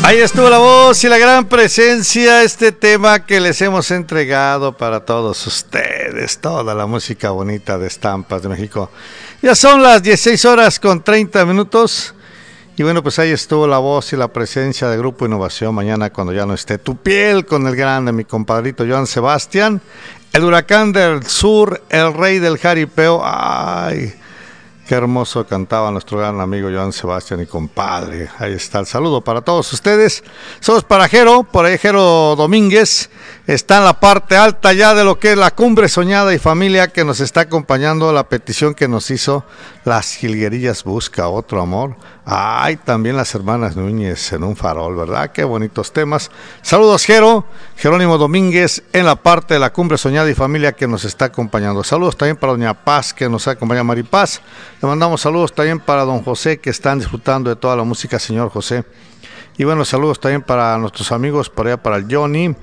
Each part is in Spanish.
Ahí estuvo la voz y la gran presencia, este tema que les hemos entregado para todos ustedes, toda la música bonita de Estampas de México. Ya son las 16:30. Y bueno, pues ahí estuvo la voz y la presencia de Grupo Innovación. Mañana, cuando ya no esté tu piel, con el grande, mi compadrito Joan Sebastián, el huracán del sur, el rey del jaripeo. Ay, qué hermoso cantaba nuestro gran amigo Joan Sebastián y compadre. Ahí está el saludo para todos ustedes. Saludos para Jero, por ahí Jero Domínguez. Está en la parte alta ya de lo que es la Cumbre Soñada y familia, que nos está acompañando. La petición que nos hizo Las Jilguerillas Busca Otro Amor. Ay, también las hermanas Núñez en un farol, ¿verdad? Qué bonitos temas. Saludos, Jero. Jerónimo Domínguez en la parte de la Cumbre Soñada y familia, que nos está acompañando. Saludos también para doña Paz, que nos acompaña, Maripaz. Le mandamos saludos también para don José, que están disfrutando de toda la música, señor José. Y bueno, saludos también para nuestros amigos, por allá para el Johnny.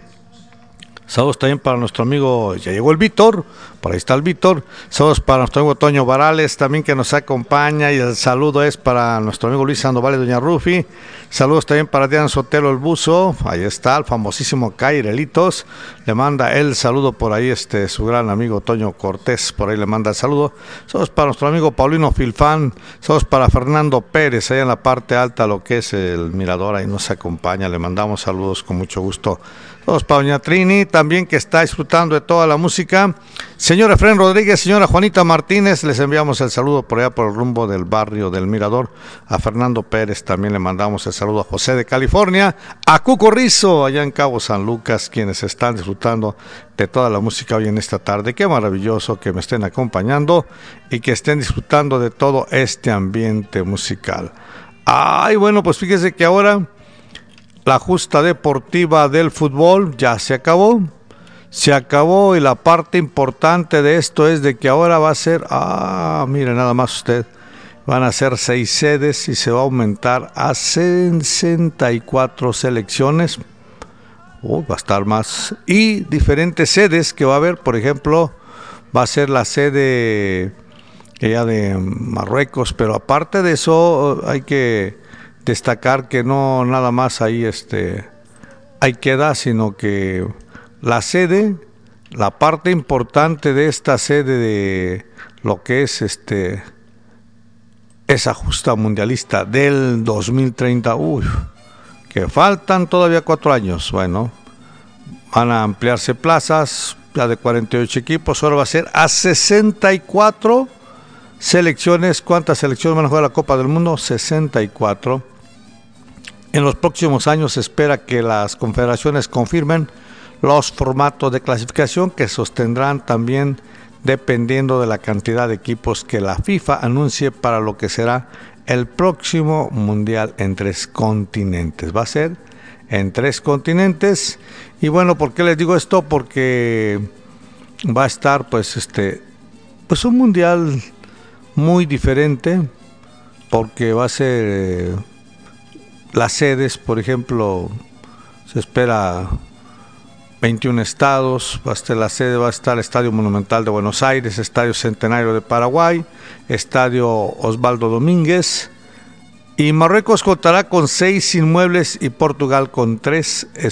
Saludos también para nuestro amigo, ya llegó el Víctor, por ahí está el Víctor. Saludos para nuestro amigo Toño Varales, también, que nos acompaña. Y el saludo es para nuestro amigo Luis Sandoval y doña Rufi. Saludos también para Diana Sotelo el Buzo, ahí está el famosísimo Cairelitos. Le manda el saludo por ahí su gran amigo Toño Cortés, por ahí le manda el saludo. Saludos para nuestro amigo Paulino Filfán. Saludos para Fernando Pérez, allá en la parte alta, lo que es el mirador, ahí nos acompaña. Le mandamos saludos con mucho gusto. Saludos para doña Trini, también, que está disfrutando de toda la música. Señor Efraín Rodríguez, señora Juanita Martínez, les enviamos el saludo por allá por el rumbo del barrio del Mirador. A Fernando Pérez también le mandamos el saludo. A José de California, a Cuco Rizo, allá en Cabo San Lucas, quienes están disfrutando de toda la música hoy en esta tarde. Qué maravilloso que me estén acompañando y que estén disfrutando de todo este ambiente musical. Ay, bueno, pues fíjese que ahora la justa deportiva del fútbol ya se acabó. Se acabó, y la parte importante de esto es de que ahora va a ser, mire nada más usted, van a ser 6 sedes y se va a aumentar a 64 selecciones. Va a estar más. Y diferentes sedes que va a haber, por ejemplo, va a ser la sede ya de Marruecos, pero aparte de eso hay que destacar que no nada más ahí ahí queda, sino que la sede, la parte importante de esta sede de lo que es esa justa mundialista del 2030, que faltan todavía 4 años. Bueno, van a ampliarse plazas, ya de 48 equipos, ahora va a ser a 64 selecciones. ¿Cuántas selecciones van a jugar la Copa del Mundo? 64. En los próximos años se espera que las confederaciones confirmen los formatos de clasificación, que sostendrán también dependiendo de la cantidad de equipos que la FIFA anuncie para lo que será el próximo Mundial en 3 continentes. Va a ser en 3 continentes. Y bueno, ¿por qué les digo esto? Porque va a estar pues un Mundial muy diferente, porque va a ser las sedes, por ejemplo, se espera 21 estados. La sede va a estar el Estadio Monumental de Buenos Aires, Estadio Centenario de Paraguay, Estadio Osvaldo Domínguez. Y Marruecos contará con 6 inmuebles y Portugal con 3